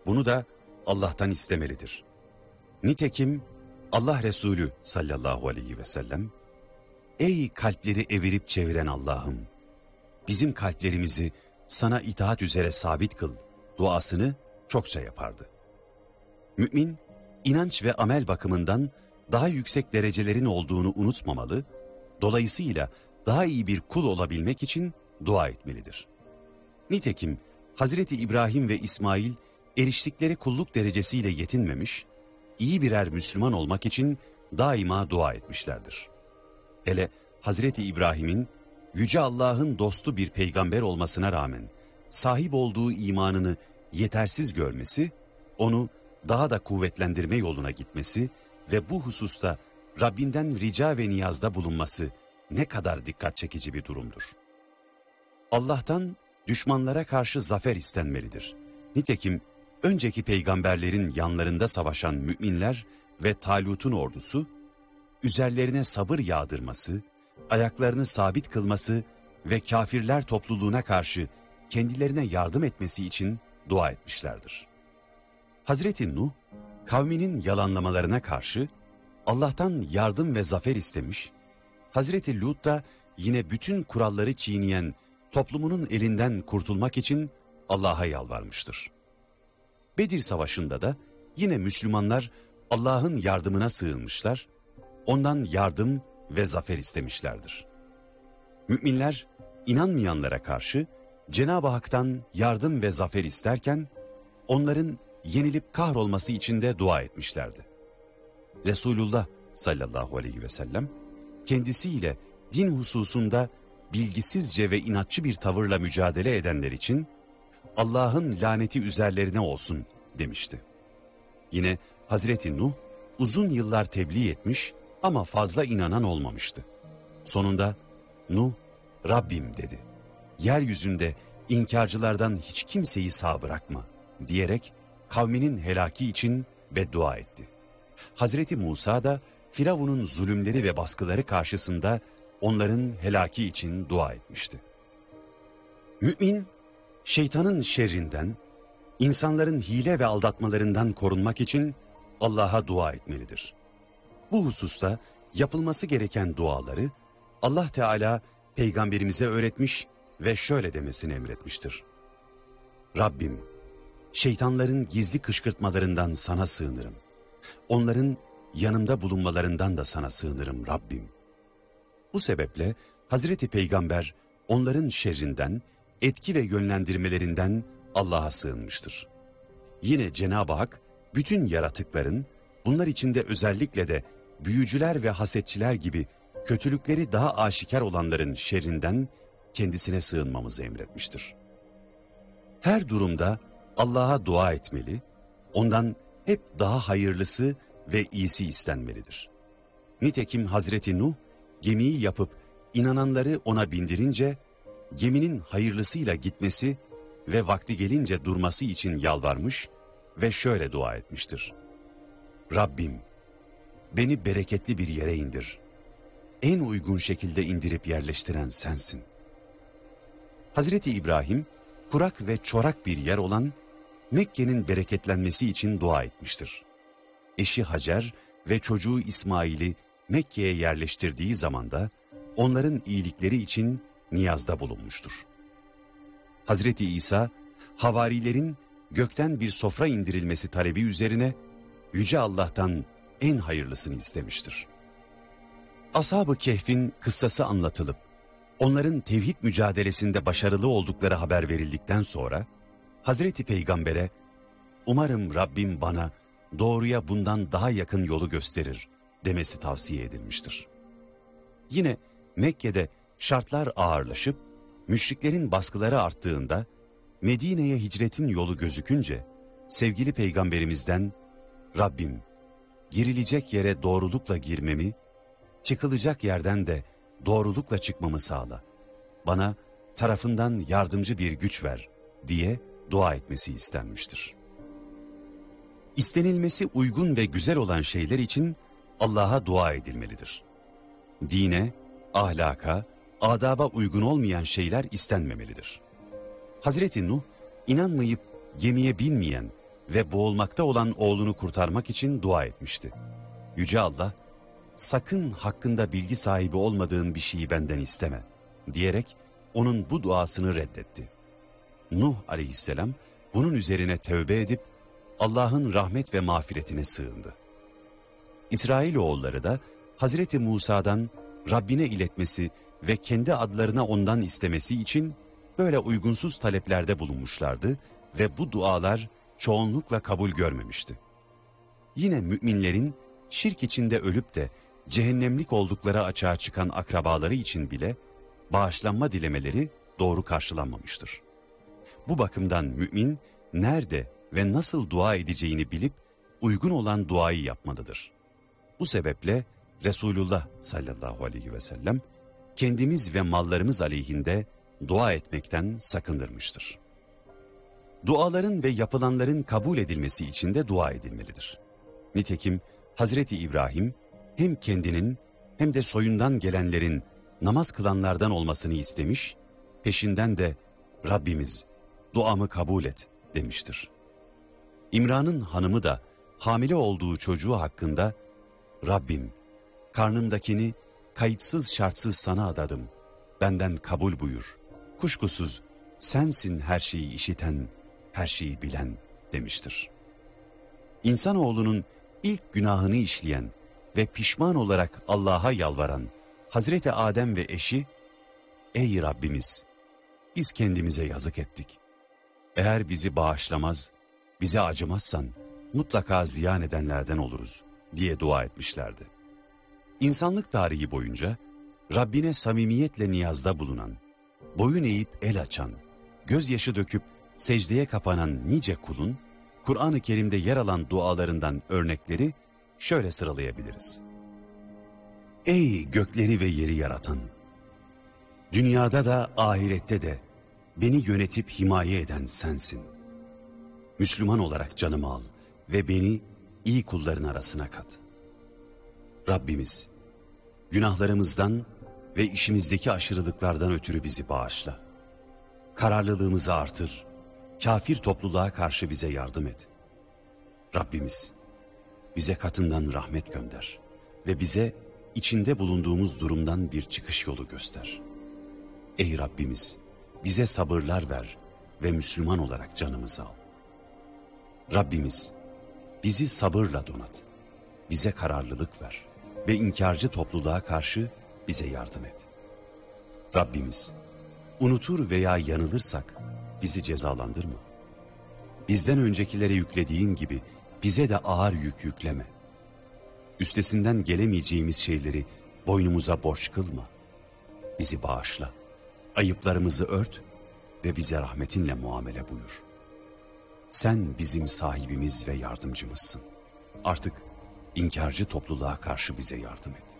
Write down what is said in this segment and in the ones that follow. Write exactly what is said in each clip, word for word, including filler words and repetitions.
Bunu da Allah'tan istemelidir. Nitekim Allah Resulü sallallahu aleyhi ve sellem, ''Ey kalpleri evirip çeviren Allah'ım, bizim kalplerimizi sana itaat üzere sabit kıl.'' duasını çokça yapardı. Mümin, inanç ve amel bakımından daha yüksek derecelerin olduğunu unutmamalı, dolayısıyla daha iyi bir kul olabilmek için dua etmelidir. Nitekim Hazreti İbrahim ve İsmail eriştikleri kulluk derecesiyle yetinmemiş, iyi birer Müslüman olmak için daima dua etmişlerdir. Hele Hazreti İbrahim'in Yüce Allah'ın dostu bir peygamber olmasına rağmen sahip olduğu imanını yetersiz görmesi, onu daha da kuvvetlendirme yoluna gitmesi ve bu hususta Rabbinden rica ve niyazda bulunması ne kadar dikkat çekici bir durumdur. Allah'tan düşmanlara karşı zafer istenmelidir. Nitekim önceki peygamberlerin yanlarında savaşan müminler ve Talut'un ordusu, üzerlerine sabır yağdırması, ayaklarını sabit kılması ve kafirler topluluğuna karşı kendilerine yardım etmesi için dua etmişlerdir. Hazreti Nuh, kavminin yalanlamalarına karşı Allah'tan yardım ve zafer istemiş, Hazreti Lut da yine bütün kuralları çiğneyen toplumunun elinden kurtulmak için Allah'a yalvarmıştır. Bedir Savaşı'nda da yine Müslümanlar Allah'ın yardımına sığınmışlar, ondan yardım ve zafer istemişlerdir. Müminler inanmayanlara karşı Cenab-ı Hak'tan yardım ve zafer isterken onların yenilip kahrolması için de dua etmişlerdi. Resulullah sallallahu aleyhi ve sellem kendisiyle din hususunda bilgisizce ve inatçı bir tavırla mücadele edenler için Allah'ın laneti üzerlerine olsun demişti. Yine Hazreti Nuh uzun yıllar tebliğ etmiş ama fazla inanan olmamıştı. Sonunda Nuh, Rabbim dedi, yeryüzünde inkarcılardan hiç kimseyi sağ bırakma diyerek kavminin helaki için beddua etti. Hazreti Musa da Firavun'un zulümleri ve baskıları karşısında onların helaki için dua etmişti. Mümin, şeytanın şerrinden, insanların hile ve aldatmalarından korunmak için Allah'a dua etmelidir. Bu hususta yapılması gereken duaları Allah Teala peygamberimize öğretmiş ve şöyle demesini emretmiştir. Rabbim, şeytanların gizli kışkırtmalarından sana sığınırım. Onların yanımda bulunmalarından da sana sığınırım Rabbim. Bu sebeple Hazreti Peygamber onların şerrinden, etki ve yönlendirmelerinden Allah'a sığınmıştır. Yine Cenab-ı Hak bütün yaratıkların, bunlar içinde özellikle de büyücüler ve hasetçiler gibi kötülükleri daha aşikar olanların şerrinden kendisine sığınmamızı emretmiştir. Her durumda Allah'a dua etmeli, ondan hep daha hayırlısı ve iyisi istenmelidir. Nitekim Hazreti Nuh gemiyi yapıp inananları ona bindirince geminin hayırlısıyla gitmesi ve vakti gelince durması için yalvarmış ve şöyle dua etmiştir. Rabbim, beni bereketli bir yere indir. En uygun şekilde indirip yerleştiren sensin. Hazreti İbrahim, kurak ve çorak bir yer olan Mekke'nin bereketlenmesi için dua etmiştir. Eşi Hacer ve çocuğu İsmail'i Mekke'ye yerleştirdiği zamanda onların iyilikleri için niyazda bulunmuştur. Hazreti İsa, havarilerin gökten bir sofra indirilmesi talebi üzerine Yüce Allah'tan en hayırlısını istemiştir. Ashab-ı Kehf'in kıssası anlatılıp, onların tevhid mücadelesinde başarılı oldukları haber verildikten sonra, Hazreti Peygamber'e, umarım Rabbim bana doğruya bundan daha yakın yolu gösterir demesi tavsiye edilmiştir. Yine Mekke'de şartlar ağırlaşıp, müşriklerin baskıları arttığında, Medine'ye hicretin yolu gözükünce, sevgili Peygamberimizden, Rabbim, girilecek yere doğrulukla girmemi, çıkılacak yerden de doğrulukla çıkmamı sağla. Bana tarafından yardımcı bir güç ver diye dua etmesi istenmiştir. İstenilmesi uygun ve güzel olan şeyler için Allah'a dua edilmelidir. Dine, ahlaka, adaba uygun olmayan şeyler istenmemelidir. Hazreti Nuh, inanmayıp gemiye binmeyen ve boğulmakta olan oğlunu kurtarmak için dua etmişti. Yüce Allah, sakın hakkında bilgi sahibi olmadığın bir şeyi benden isteme diyerek onun bu duasını reddetti. Nuh aleyhisselam bunun üzerine tövbe edip Allah'ın rahmet ve mağfiretine sığındı. İsrailoğulları da Hazreti Musa'dan Rabbine iletmesi ve kendi adlarına ondan istemesi için böyle uygunsuz taleplerde bulunmuşlardı ve bu dualar çoğunlukla kabul görmemişti. Yine müminlerin şirk içinde ölüp de cehennemlik oldukları açığa çıkan akrabaları için bile bağışlanma dilemeleri doğru karşılanmamıştır. Bu bakımdan mümin nerede ve nasıl dua edeceğini bilip uygun olan duayı yapmalıdır. Bu sebeple Resulullah sallallahu aleyhi ve sellem kendimiz ve mallarımız aleyhinde dua etmekten sakındırmıştır. Duaların ve yapılanların kabul edilmesi için de dua edilmelidir. Nitekim Hazreti İbrahim hem kendinin hem de soyundan gelenlerin namaz kılanlardan olmasını istemiş, peşinden de Rabbimiz duamı kabul et demiştir. İmran'ın hanımı da hamile olduğu çocuğu hakkında Rabbim karnımdakini kayıtsız şartsız sana adadım, benden kabul buyur, kuşkusuz sensin her şeyi işiten, her şeyi bilen demiştir. İnsanoğlunun ilk günahını işleyen ve pişman olarak Allah'a yalvaran Hazreti Adem ve eşi, ''Ey Rabbimiz, biz kendimize yazık ettik. Eğer bizi bağışlamaz, bize acımazsan mutlaka ziyan edenlerden oluruz.'' diye dua etmişlerdi. İnsanlık tarihi boyunca Rabbine samimiyetle niyazda bulunan, boyun eğip el açan, gözyaşı döküp secdeye kapanan nice kulun, Kur'an-ı Kerim'de yer alan dualarından örnekleri şöyle sıralayabiliriz. Ey gökleri ve yeri yaratan! Dünyada da ahirette de beni yönetip himaye eden sensin. Müslüman olarak canımı al ve beni iyi kulların arasına kat. Rabbimiz, günahlarımızdan ve işimizdeki aşırılıklardan ötürü bizi bağışla. Kararlılığımızı artır, kafir topluluğa karşı bize yardım et. Rabbimiz, bize katından rahmet gönder ve bize içinde bulunduğumuz durumdan bir çıkış yolu göster. Ey Rabbimiz, bize sabırlar ver ve Müslüman olarak canımızı al. Rabbimiz, bizi sabırla donat, bize kararlılık ver ve inkarcı topluluğa karşı bize yardım et. Rabbimiz, unutur veya yanılırsak bizi cezalandırma. Bizden öncekilere yüklediğin gibi bize de ağır yük yükleme. Üstesinden gelemeyeceğimiz şeyleri boynumuza borç kılma. Bizi bağışla, ayıplarımızı ört ve bize rahmetinle muamele buyur. Sen bizim sahibimiz ve yardımcımızsın. Artık inkarcı topluluğa karşı bize yardım et.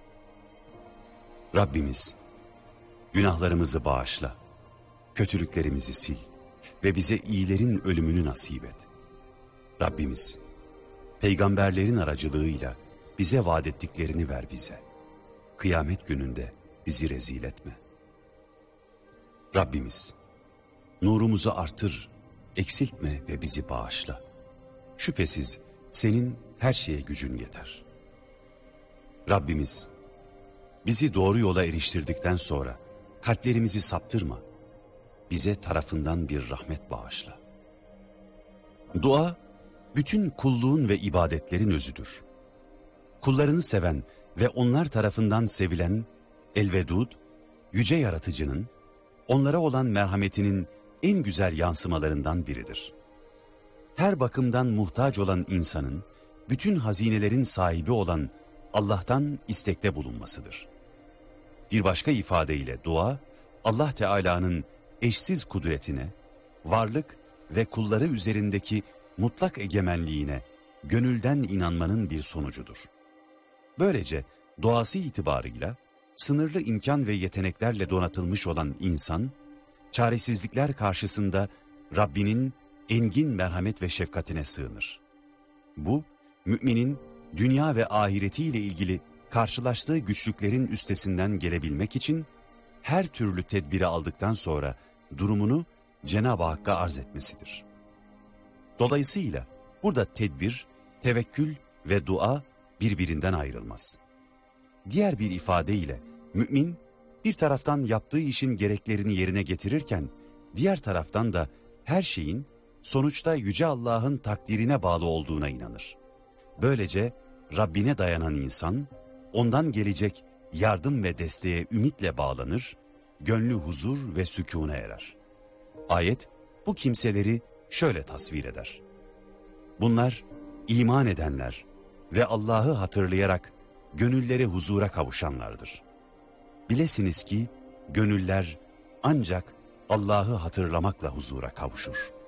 Rabbimiz, günahlarımızı bağışla, kötülüklerimizi sil ve bize iyilerin ölümünü nasip et. Rabbimiz, peygamberlerin aracılığıyla bize vaat ettiklerini ver bize. Kıyamet gününde bizi rezil etme. Rabbimiz, nurumuzu artır, eksiltme ve bizi bağışla. Şüphesiz senin her şeye gücün yeter. Rabbimiz, bizi doğru yola eriştirdikten sonra kalplerimizi saptırma. Bize tarafından bir rahmet bağışla. Dua, bütün kulluğun ve ibadetlerin özüdür. Kullarını seven ve onlar tarafından sevilen El-Vedud, yüce yaratıcının, onlara olan merhametinin en güzel yansımalarından biridir. Her bakımdan muhtaç olan insanın, bütün hazinelerin sahibi olan Allah'tan istekte bulunmasıdır. Bir başka ifadeyle dua, Allah Teala'nın eşsiz kudretine, varlık ve kulları üzerindeki mutlak egemenliğine gönülden inanmanın bir sonucudur. Böylece doğası itibarıyla sınırlı imkan ve yeteneklerle donatılmış olan insan, çaresizlikler karşısında Rabbinin engin merhamet ve şefkatine sığınır. Bu, müminin dünya ve ahiretiyle ilgili karşılaştığı güçlüklerin üstesinden gelebilmek için her türlü tedbiri aldıktan sonra durumunu Cenab-ı Hakk'a arz etmesidir. Dolayısıyla burada tedbir, tevekkül ve dua birbirinden ayrılmaz. Diğer bir ifadeyle mümin bir taraftan yaptığı işin gereklerini yerine getirirken diğer taraftan da her şeyin sonuçta Yüce Allah'ın takdirine bağlı olduğuna inanır. Böylece Rabbine dayanan insan ondan gelecek yardım ve desteğe ümitle bağlanır, gönlü huzur ve sükûne erer. Ayet bu kimseleri şöyle tasvir eder. Bunlar iman edenler ve Allah'ı hatırlayarak gönülleri huzura kavuşanlardır. Bilesiniz ki gönüller ancak Allah'ı hatırlamakla huzura kavuşur.